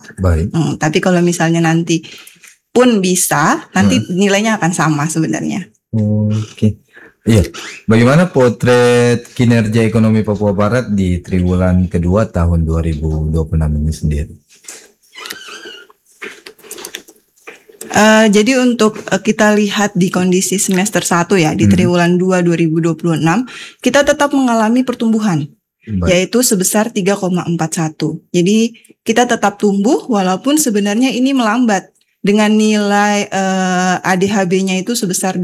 Baik. Tapi kalau misalnya nanti pun bisa, nanti nilainya akan sama sebenarnya. Oke. Iya, bagaimana potret kinerja ekonomi Papua Barat di triwulan kedua tahun 2026 ini sendiri? Jadi untuk kita lihat di kondisi semester 1 ya, di triwulan 2 2026, kita tetap mengalami pertumbuhan, yaitu sebesar 3,41. Jadi kita tetap tumbuh walaupun sebenarnya ini melambat dengan nilai ADHB-nya itu sebesar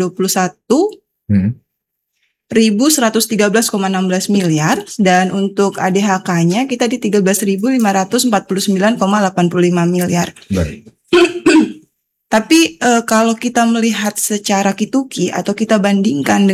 21.113,16 miliar dan untuk ADHK-nya kita di 13.549,85 miliar. Baik. Tapi kalau kita melihat secara kituki atau kita bandingkan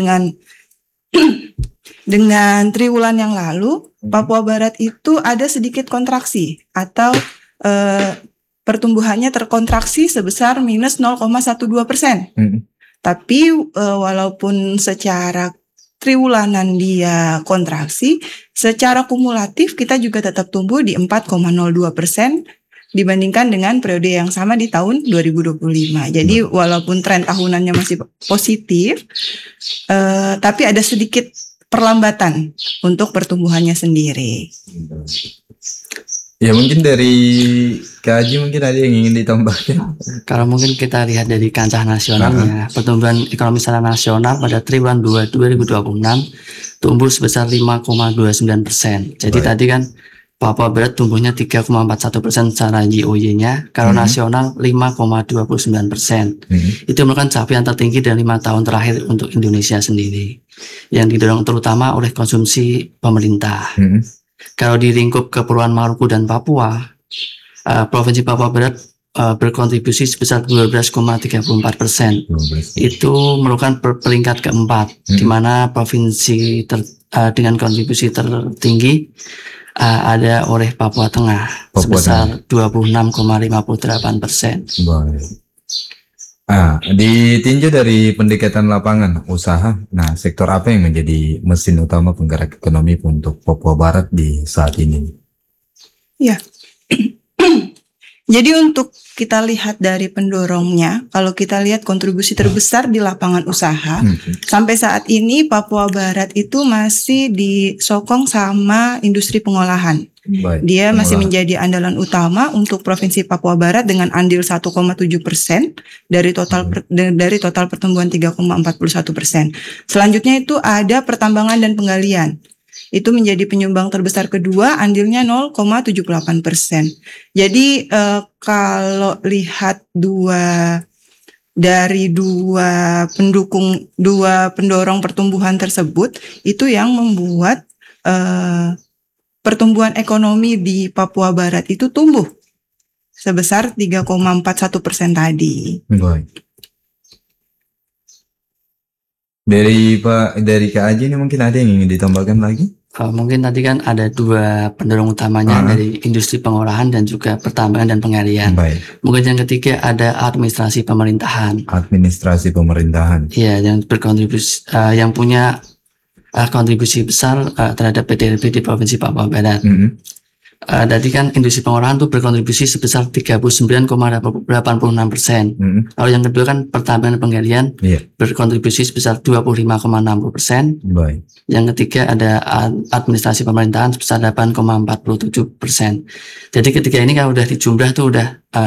dengan triwulan yang lalu, Papua Barat itu ada sedikit kontraksi atau pertumbuhannya terkontraksi sebesar minus 0,12%. Tapi walaupun secara triwulanan dia kontraksi, secara kumulatif kita juga tetap tumbuh di 4,02% dibandingkan dengan periode yang sama di tahun 2025. Jadi walaupun tren tahunannya masih positif, tapi ada sedikit perlambatan untuk pertumbuhannya sendiri. Ya mungkin dari Kak Haji mungkin ada yang ingin ditambahkan. Kalau mungkin kita lihat dari kancah nasionalnya, pertumbuhan ekonomi secara nasional pada triwulan 2 2026 tumbuh sebesar 5,29%. Jadi tadi kan Papua Barat tumbuhnya 3,41% secara YoY-nya, kalau nasional 5,29%. Itu merupakan capaian tertinggi dari 5 tahun terakhir untuk Indonesia sendiri, yang didorong terutama oleh konsumsi pemerintah. Kalau di lingkup Kepulauan Maluku dan Papua, Provinsi Papua Barat berkontribusi sebesar 12,34%. Itu merupakan peringkat keempat, di mana provinsi dengan kontribusi tertinggi ada oleh Papua Tengah sebesar 26,58%. Ditinjau dari pendekatan lapangan usaha, nah sektor apa yang menjadi mesin utama penggerak ekonomi untuk Papua Barat di saat ini? Ya, jadi untuk kita lihat dari pendorongnya, kalau kita lihat kontribusi terbesar di lapangan usaha, sampai saat ini Papua Barat itu masih disokong sama industri pengolahan. Dia masih menjadi andalan utama untuk Provinsi Papua Barat dengan andil 1,7% dari total pertumbuhan 3,41%. Selanjutnya itu ada pertambangan dan penggalian. Itu menjadi penyumbang terbesar kedua, andilnya 0,78%. Jadi kalau lihat dua pendorong pertumbuhan tersebut, itu yang membuat pertumbuhan ekonomi di Papua Barat itu tumbuh sebesar 3,41% tadi. Dari Kak Haji ini mungkin ada yang ingin ditambahkan lagi? Mungkin tadi kan ada dua pendorong utamanya dari industri pengolahan dan juga pertambangan dan penggalian. Mungkin yang ketiga ada administrasi pemerintahan. Administrasi pemerintahan. Iya, yang berkontribusi, yang punya kontribusi besar terhadap PDRB di Provinsi Papua Barat. Tadi kan industri pengolahan itu berkontribusi sebesar 39,86%. Lalu yang kedua kan pertambangan dan penggalian berkontribusi sebesar 25,60%. Yang ketiga ada administrasi pemerintahan sebesar 8,47%. Jadi ketiga ini kalau udah dijumlah tuh udah